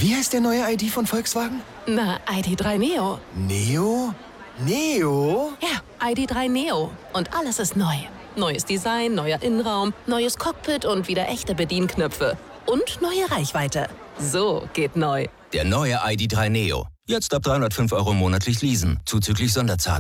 Wie heißt der neue ID von Volkswagen? Na, ID.3 Neo. Neo? Neo? Ja, ID.3 Neo. Und alles ist neu. Neues Design, neuer Innenraum, neues Cockpit und wieder echte Bedienknöpfe. Und neue Reichweite. So geht neu. Der neue ID.3 Neo. Jetzt ab 305 € monatlich leasen, zuzüglich Sonderzahlung.